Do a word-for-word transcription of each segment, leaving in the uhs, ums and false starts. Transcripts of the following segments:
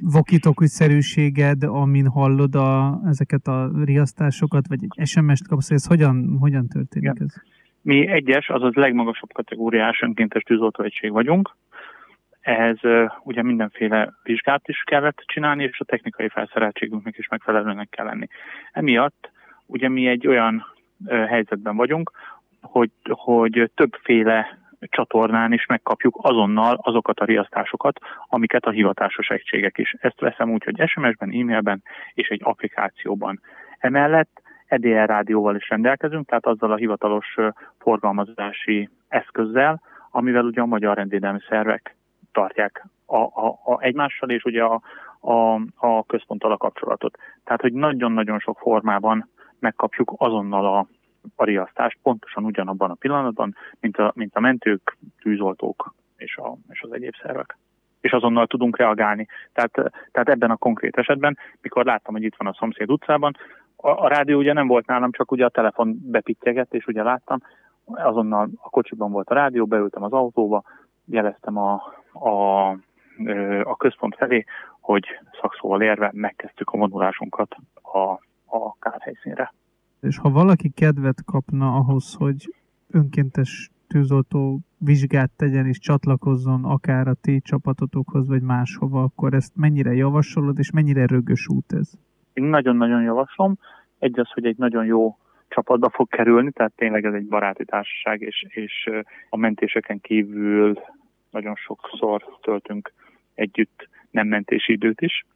walkie-talkie-szerűséged, amin hallod a, ezeket a riasztásokat, vagy egy es em est kapsz, ez hogyan, hogyan történik Igen. ez? Mi egyes, azaz legmagasabb kategóriás önkéntes tűzoltóegység vagyunk. Ehhez uh, ugye mindenféle vizsgát is kellett csinálni, és a technikai felszereltségünknek is megfelelőnek kell lenni. Emiatt ugye mi egy olyan uh, helyzetben vagyunk, hogy, hogy többféle csatornán is megkapjuk azonnal azokat a riasztásokat, amiket a hivatásos egységek is. Ezt veszem úgy, hogy es em esben, e-mailben és egy applikációban. Emellett é dé er rádióval is rendelkezünk, tehát azzal a hivatalos forgalmazási eszközzel, amivel ugye a magyar rendvédelmi szervek tartják a, a, a egymással, és ugye a, a, a központtal a kapcsolatot. Tehát, hogy nagyon-nagyon sok formában megkapjuk azonnal a, a riasztást, pontosan ugyanabban a pillanatban, mint a, mint a mentők, tűzoltók és, a, és az egyéb szervek. És azonnal tudunk reagálni. Tehát, tehát ebben a konkrét esetben, mikor láttam, hogy itt van a szomszéd utcában, a, a rádió ugye nem volt nálam, csak ugye a telefon bepittyeget, és ugye láttam, azonnal a kocsiban volt a rádió, beültem az autóba, jeleztem a, a, a központ felé, hogy szakszóval érve megkezdtük a vonulásunkat a, a kárhelyszínre. És ha valaki kedvet kapna ahhoz, hogy önkéntes tűzoltó vizsgát tegyen és csatlakozzon akár a ti csapatotokhoz, vagy máshova, akkor ezt mennyire javasolod, és mennyire rögös út ez? Én nagyon-nagyon javaslom. Egy az, hogy egy nagyon jó csapatba fog kerülni, tehát tényleg ez egy baráti társaság, és, és a mentéseken kívül nagyon sokszor töltünk együtt nem mentési időt is.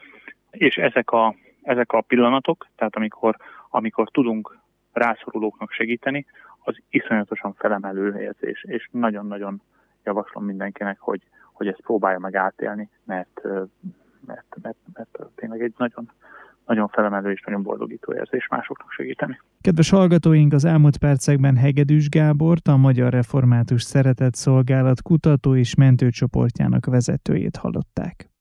És ezek a, ezek a pillanatok, tehát amikor, amikor tudunk rászorulóknak segíteni, az iszonyatosan felemelő érzés, és nagyon-nagyon javaslom mindenkinek, hogy, hogy ezt próbálja meg átélni, mert, mert, mert, mert tényleg egy nagyon, nagyon felemelő és nagyon boldogító érzés másoknak segíteni. Kedves hallgatóink, az elmúlt percekben Hegedűs Gábort, a Magyar Református Szeretett Szolgálat kutató és mentőcsoportjának vezetőjét hallották.